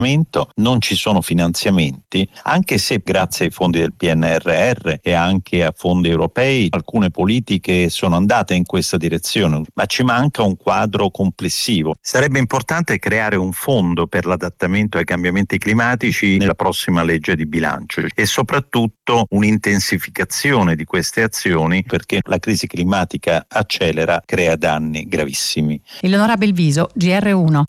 non ci sono finanziamenti, anche se grazie ai fondi del PNRR e anche a fondi europei alcune politiche sono andate in questa direzione, ma ci manca un quadro complessivo. Sarebbe importante creare un fondo per l'adattamento ai cambiamenti climatici nella prossima legge di bilancio e soprattutto un'intensificazione di queste azioni, perché la crisi climatica accelera, crea danni gravissimi. Eleonora Belviso, GR1.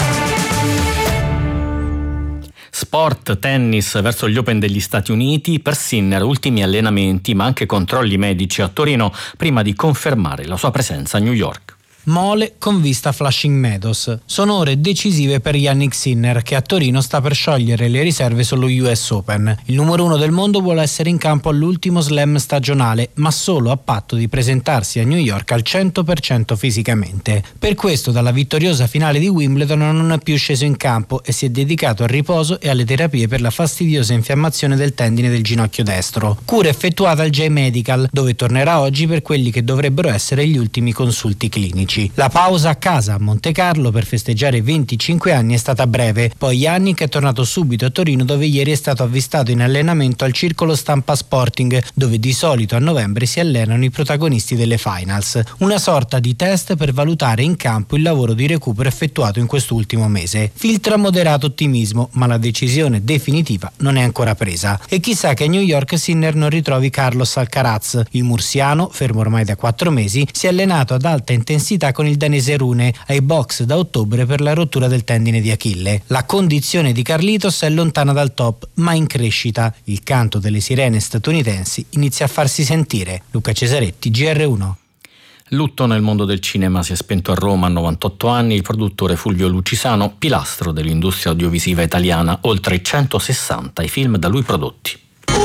Sport, tennis verso gli Open degli Stati Uniti, per Sinner ultimi allenamenti ma anche controlli medici a Torino prima di confermare la sua presenza a New York. Mole con vista a Flushing Meadows. Sono ore decisive per Jannik Sinner, che a Torino sta per sciogliere le riserve sullo US Open. Il numero 1 del mondo vuole essere in campo all'ultimo slam stagionale, ma solo a patto di presentarsi a New York al 100% fisicamente. Per questo dalla vittoriosa finale di Wimbledon non è più sceso in campo e si è dedicato al riposo e alle terapie per la fastidiosa infiammazione del tendine del ginocchio destro. Cura effettuata al J-Medical, dove tornerà oggi per quelli che dovrebbero essere gli ultimi consulti clinici. La pausa a casa a Monte Carlo per festeggiare i 25 anni è stata breve, poi Jannik è tornato subito a Torino, dove ieri è stato avvistato in allenamento al Circolo Stampa Sporting, dove di solito a novembre si allenano i protagonisti delle finals. Una sorta di test per valutare in campo il lavoro di recupero effettuato in quest'ultimo mese. Filtra moderato ottimismo, ma la decisione definitiva non è ancora presa. E chissà che a New York Sinner non ritrovi Carlos Alcaraz. Il mursiano, fermo ormai da 4 mesi, si è allenato ad alta intensità con il danese Rune ai box da ottobre per la rottura del tendine di Achille. La condizione di Carlitos è lontana dal top, ma in crescita. Il canto delle sirene statunitensi inizia a farsi sentire. Luca Cesaretti, GR1. Lutto nel mondo del cinema. Si è spento a Roma a 98 anni il produttore Fulvio Lucisano, pilastro dell'industria audiovisiva italiana, oltre 160 i film da lui prodotti.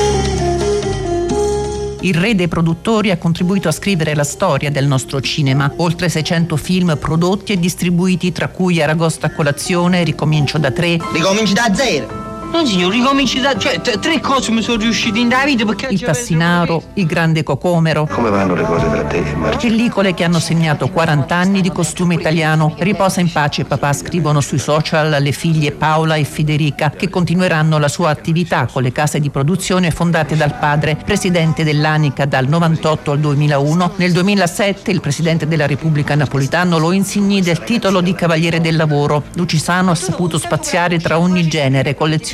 Il re dei produttori ha contribuito a scrivere la storia del nostro cinema. Oltre 600 film prodotti e distribuiti, tra cui Aragosta a colazione, Ricomincio da 3. Ricominci da 0. No signor, ricominci da... Cioè, 3 cose mi sono riusciti in Davide perché... Il Tassinaro, Il grande Cocomero. Come vanno le cose tra te e Marcello? Pellicole che hanno segnato 40 anni di costume italiano. Riposa in pace papà, scrivono sui social le figlie Paola e Federica, che continueranno la sua attività con le case di produzione fondate dal padre, presidente dell'Anica dal 98 al 2001. Nel 2007 il presidente della Repubblica Napolitano lo insignì del titolo di Cavaliere del Lavoro. Lucisano ha saputo spaziare tra ogni genere, collezionando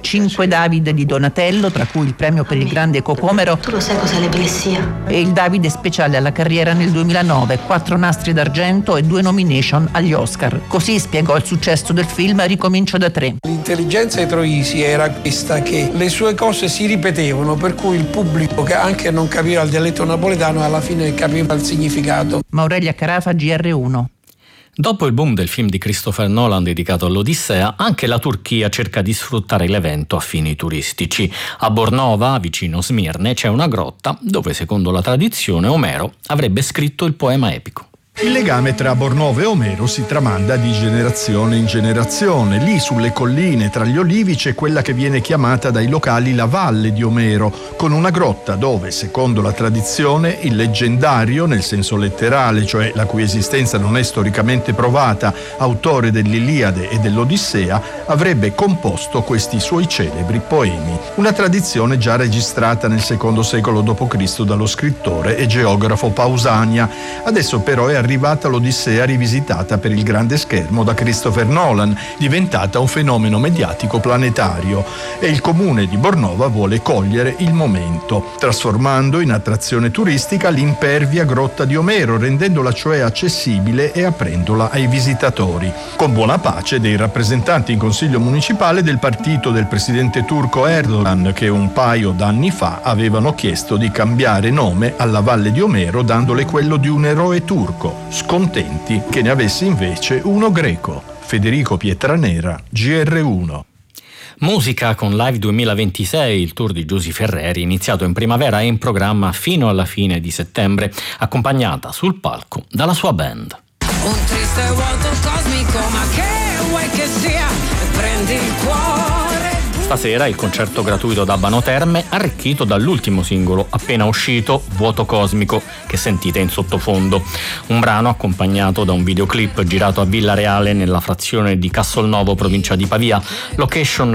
5 David di Donatello, tra cui il premio per il grande Cocomero. Tu lo sai cos'è l'epilessia? E il Davide speciale alla carriera nel 2009, 4 nastri d'argento e 2 nomination agli Oscar. Così spiegò il successo del film Ricomincio da 3. L'intelligenza di Troisi era questa, che le sue cose si ripetevano, per cui il pubblico, che anche non capiva il dialetto napoletano, alla fine capiva il significato. Maurelia Carafa, GR1. Dopo il boom del film di Christopher Nolan dedicato all'Odissea, anche la Turchia cerca di sfruttare l'evento a fini turistici. A Bornova, vicino Smirne, c'è una grotta dove, secondo la tradizione, Omero avrebbe scritto il poema epico. Il legame tra Bornova e Omero si tramanda di generazione in generazione. Lì, sulle colline, tra gli olivi, c'è quella che viene chiamata dai locali la Valle di Omero, con una grotta dove, secondo la tradizione, il leggendario, nel senso letterale, cioè la cui esistenza non è storicamente provata, autore dell'Iliade e dell'Odissea, avrebbe composto questi suoi celebri poemi. Una tradizione già registrata nel secondo secolo d.C. dallo scrittore e geografo Pausania. Adesso però è arrivata l'Odissea rivisitata per il grande schermo da Christopher Nolan, diventata un fenomeno mediatico planetario, e il comune di Bornova vuole cogliere il momento, trasformando in attrazione turistica l'impervia grotta di Omero, rendendola cioè accessibile e aprendola ai visitatori, con buona pace dei rappresentanti in consiglio municipale del partito del presidente turco Erdogan, che un paio d'anni fa avevano chiesto di cambiare nome alla Valle di Omero, dandole quello di un eroe turco, scontenti che ne avesse invece uno greco. Federico Pietranera, GR1. Musica con Live 2026, il tour di Giusy Ferreri, iniziato in primavera e in programma fino alla fine di settembre, accompagnata sul palco dalla sua band. Un triste vuoto cosmico, ma che vuoi che sia? Prendi il cuore, Stasera il concerto gratuito da Abano Terme, arricchito dall'ultimo singolo appena uscito, Vuoto Cosmico, che sentite in sottofondo. Un brano accompagnato da un videoclip girato a Villareale, nella frazione di Cassolnovo, provincia di Pavia, location